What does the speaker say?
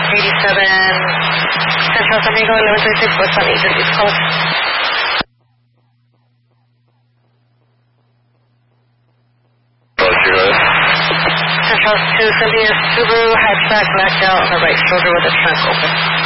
Central San Diego, 1136, westbound agency call. Central 270, Subaru hatchback blacked out on the right shoulder with the trunk open.